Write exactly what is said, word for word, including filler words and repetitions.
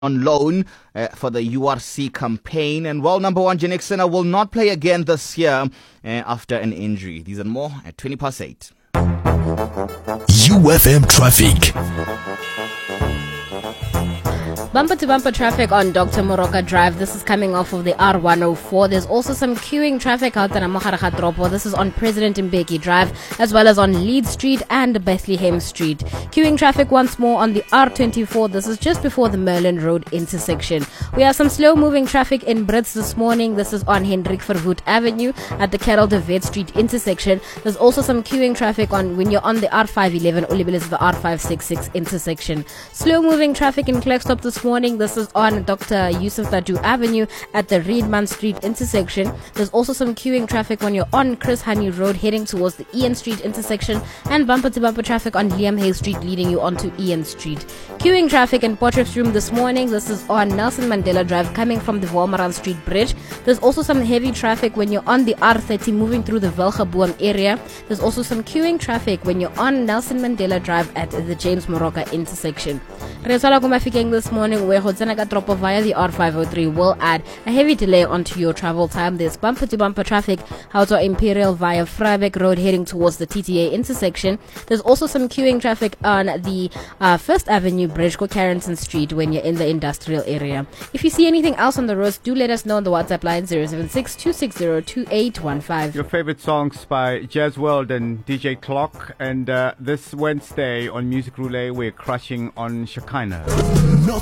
on loan uh, for the U R C campaign. And well, number one, Jannik Sinner will not play again this year uh, after an injury. These and more at twenty past eight. U F M traffic. Bumper to bumper traffic on Doctor Moroka Drive. This is coming off of the R one oh four. There's also some queuing traffic out there. This is on President Mbeki Drive, as well as on Leeds Street and Bethlehem Street. Queuing traffic once more on the R twenty-four. This is just before the Merlin Road intersection. We have some slow moving traffic in Brits this morning. This is on Hendrik Verwoerd Avenue at the Carol de Wet Street intersection. There's also some queuing traffic on when you're on the R five eleven, Olibelis, the R five sixty-six intersection. Slow moving traffic in Klerksdorp this morning. This is on Doctor Yusuf Dadu Avenue at the Reedman Street intersection. There's also some queuing traffic when you're on Chris Hani Road heading towards the Ian Street intersection, and bumper to bumper traffic on Liam Hay Street leading you onto Ian Street. Queuing traffic in Potchefstroom this morning. This is on Nelson Mandela Drive coming from the Wolmaran Street Bridge. There's also some heavy traffic when you're on the R thirty moving through the Velgaboom area. There's also some queuing traffic when you're on Nelson Mandela Drive at the James Moroka intersection. This morning, where Hodzanaka Tropo via the R five oh three will add a heavy delay onto your travel time. There's bumper to bumper traffic out to Imperial via Freiberg Road heading towards the T T A intersection. There's also some queuing traffic on the uh, First Avenue Bridge, go Carrington Street when you're in the industrial area. If you see anything else on the roads, do let us know on the WhatsApp line zero seven six, two six zero, two eight one five. Your favorite songs by Jazz World and D J Clock. And uh, this Wednesday on Music Roulette, we're crushing on Shekinah. Not